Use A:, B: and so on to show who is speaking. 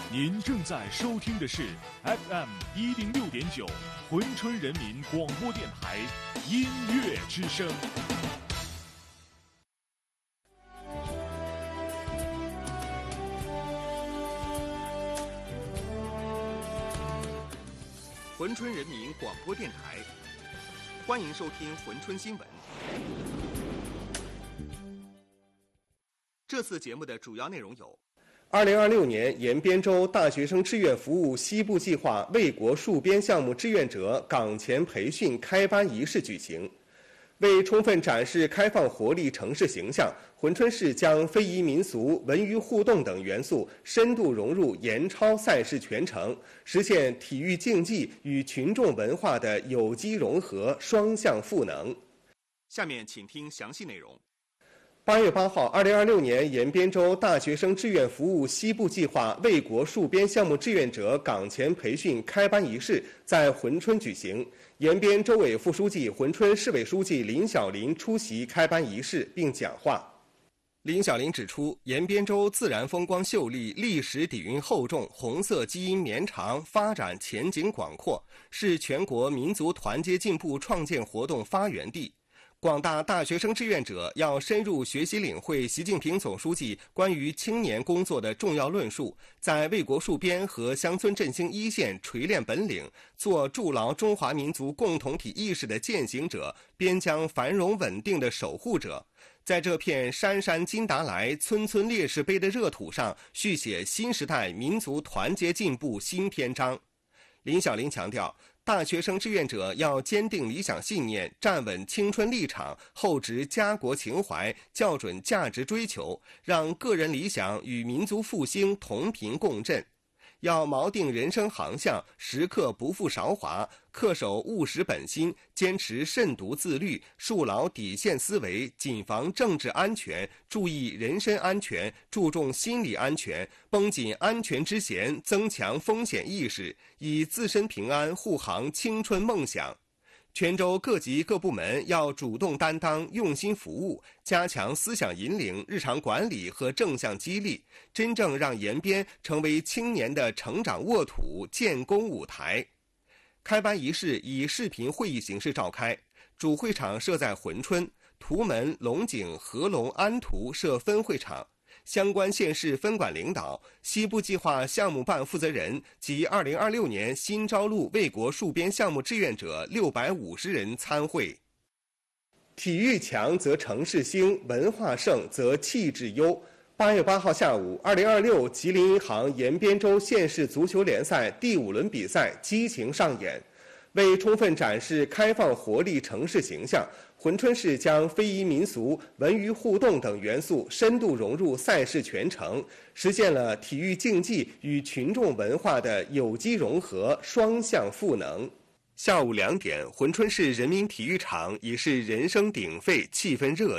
A: 您正在收听的是 FM106.9珲春人民广播电台音乐之声。
B: 珲春人民广播电台，欢迎收听珲春新闻。这次节目的主要内容有
C: ：2026年延边州大学生志愿服务西部计划为国戍边项目志愿者岗前培训开班仪式举行。为充分展示开放活力城市形象，珲春市将非遗民俗、文娱互动等元素深度融入延超赛事全程，实现体育竞技与群众文化的有机融合、双向赋能。
B: 下面请听详细内容。
C: 8月8号，2026年延边州大学生志愿服务西部计划为国戍边项目志愿者岗前培训开班仪式在珲春举行。延边州委副书记、珲春市委书记林小林出席开班仪式并讲话。林小林指出，延边州自然风光秀丽，历史底蕴厚重，红色基因绵长，发展前景广阔，是全国民族团结进步创建活动发源地。广大大学生志愿者要深入学习领会习近平总书记关于青年工作的重要论述，在为国戍边和乡村振兴一线锤炼本领，做筑牢中华民族共同体意识的践行者，边疆繁荣稳定的守护者，在这片山山金达莱、村村烈士碑的热土上，续写新时代民族团结进步新篇章。林小林强调，大学生志愿者要坚定理想信念，站稳青春立场，厚植家国情怀，校准价值追求，让个人理想与民族复兴同频共振。要锚定人生航向，时刻不负韶华，恪守务实本心，坚持慎独自律，树牢底线思维，谨防政治安全，注意人身安全，注重心理安全，绷紧安全之弦，增强风险意识，以自身平安护航青春梦想。全州各级各部门要主动担当，用心服务，加强思想引领、日常管理和正向激励，真正让延边成为青年的成长沃土、建功舞台。开班仪式以视频会议形式召开，主会场设在珲春，图门、龙井、合龙、安图设分会场。相关县市分管领导、西部计划项目办负责人及2026年新招录为国戍边项目志愿者650人参会。体育强则城市兴，文化盛则气质优。8月8号下午，2026吉林银行延边州县市足球联赛第5轮比赛激情上演。为充分展示开放活力城市形象，珲春市将非遗民俗、文娱互动等元素深度融入赛事全程，实现了体育竞技与群众文化的有机融合、双向赋能。下午2点，珲春市人民体育场已是人声鼎沸，气氛热烈。